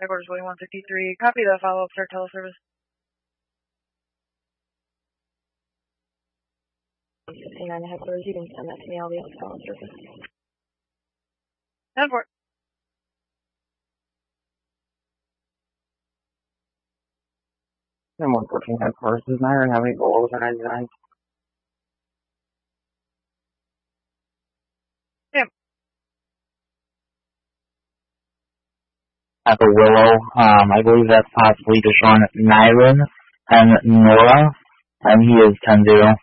Headquarters William 153. Copy the follow-up, start teleservice. 69 headquarters, you can send that to me. I'll be able to follow service. 10-4. And 114 headquarters is Myron. How many goals are 99? Yeah. At the Willow, I believe that's possibly Deshaun Myron and Nora, and he is 10-0.